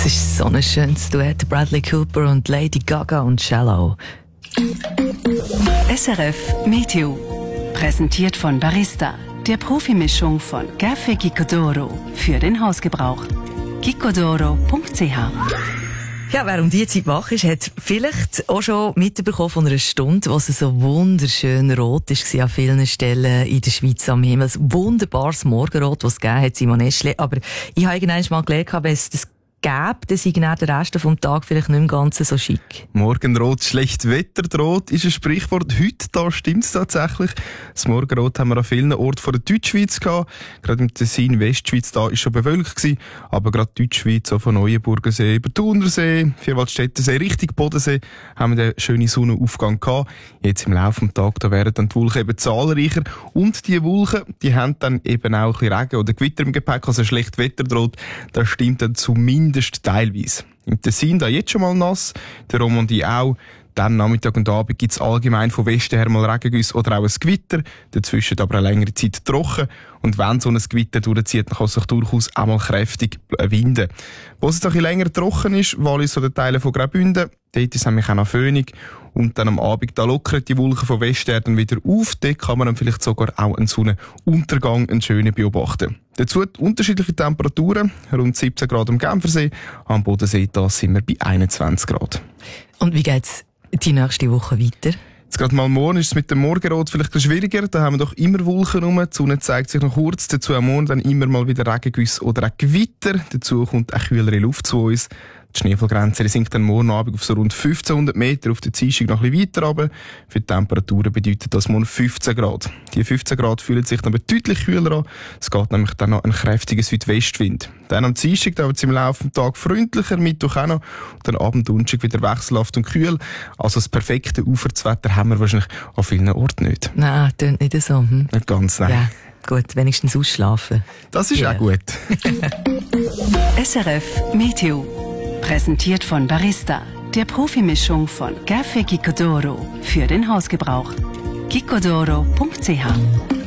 Das ist so ein schönes Duett. Bradley Cooper und Lady Gaga und Shallow. SRF Meteo. Präsentiert von Barista, der Profimischung von Café Gicodoro für den Hausgebrauch. gicodoro.ch. Ja, wer um diese Zeit wach ist, hat vielleicht auch schon mitbekommen von einer Stunde, wo es so wunderschön rot war an vielen Stellen in der Schweiz am Himmel. Ein wunderbares Morgenrot, das es gegeben hat, Simon Eschli. Aber ich habe irgendwann mal gelernt, wenn es das gäbe, dann sei der Rest vom Tag vielleicht nicht mehr ganz so schick. Morgenrot, schlecht Wetter droht, ist ein Sprichwort. Heute da stimmt es tatsächlich. Das Morgenrot haben wir an vielen Orten von der Deutschschweiz gehabt. Gerade im Tessin, Westschweiz, da ist schon bewölkt gewesen. Aber gerade Deutschschweiz, auch von Neuenburgensee über Thunersee, Vierwaldstättensee, Richtung Bodensee, haben wir den schönen Sonnenaufgang gehabt. Jetzt im Laufe des Tages, da werden dann die Wolken eben zahlreicher. Und die Wolken, die haben dann eben auch ein bisschen Regen oder Gewitter im Gepäck, also schlecht Wetter droht. Das stimmt dann zumindest teilweise. Im Tessin da jetzt schon mal nass, der Romandie auch. Dann Nachmittag und Abend gibt es allgemein von Westen her mal Regengüsse oder auch ein Gewitter. Dazwischen aber eine längere Zeit trocken. Und wenn so ein Gewitter durchzieht, dann kann es sich durchaus auch mal kräftig winden. Wo es jetzt ein bisschen länger trocken ist, Wallis oder Teile von Graubünden, dort ist es nämlich auch noch föhnig. Und dann am Abend, da lockern die Wolken von Westen her dann wieder auf. Dort kann man dann vielleicht sogar auch einen Sonnenuntergang, einen schönen beobachten. Dazu unterschiedliche Temperaturen, rund 17 Grad am Genfersee, am Bodensee da sind wir bei 21 Grad. Und wie geht's die nächste Woche weiter? Jetzt gerade mal morgen ist es mit dem Morgenrot vielleicht schwieriger. Da haben wir doch immer Wolken rum. Die Sonne zeigt sich noch kurz. Dazu am Morgen dann immer mal wieder Regengüsse oder auch Gewitter. Dazu kommt auch kühlere Luft zu uns. Die Schneefallgrenze sinkt dann morgen Abend auf so rund 1500 Meter, auf der Dienstag noch ein bisschen weiter runter. Für die Temperaturen bedeutet das morgen 15 Grad. Die 15 Grad fühlen sich dann aber deutlich kühler an. Es geht nämlich dann noch ein kräftiger Südwestwind. Dann am Dienstag wird es im Laufe des Tages freundlicher, Mittwoch auch noch. Und dann Abend und Sonntag wieder wechselhaft und kühl. Also das perfekte Aufwärtswetter haben wir wahrscheinlich an vielen Orten nicht. Nein, tönt nicht so. Nicht ganz, nein. Ja, gut, wenigstens ausschlafen. Das ist auch gut. SRF Meteo. Präsentiert von Barista, der Profimischung von Café Gicodoro für den Hausgebrauch. gicodoro.ch.